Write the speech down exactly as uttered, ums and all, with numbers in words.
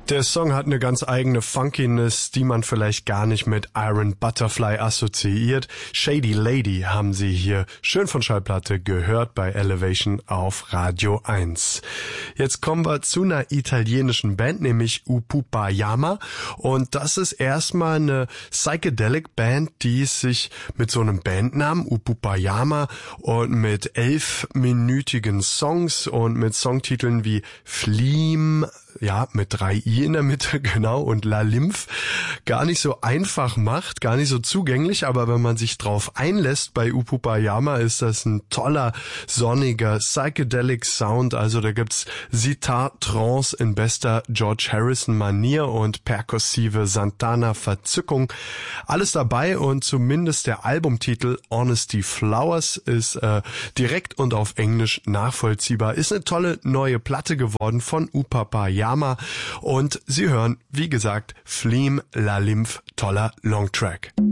Der Song hat eine ganz eigene Funkiness, die man vielleicht gar nicht mit Iron Butterfly assoziiert. Shady Lady haben Sie hier schön von Schallplatte gehört bei Elevation auf Radio eins. Jetzt kommen wir zu einer italienischen Band, nämlich Upupayama. Und das ist erstmal eine Psychedelic Band, die sich mit so einem Bandnamen Upupayama und mit elfminütigen Songs und mit Songtiteln wie Fleam, ja, mit drei I in der Mitte, genau, und La Lymph gar nicht so einfach macht, gar nicht so zugänglich, aber wenn man sich drauf einlässt bei Upupayama, ist das ein toller, sonniger, psychedelic Sound, also da gibt's Sitar-Trance in bester George Harrison-Manier und perkussive Santana-Verzückung. Alles dabei und zumindest der Albumtitel Honesty Flowers ist äh, direkt und auf Englisch nachvollziehbar. Ist eine tolle neue Platte geworden von Upupayama. Und Sie hören, wie gesagt, Fleam La Lymph, toller Longtrack.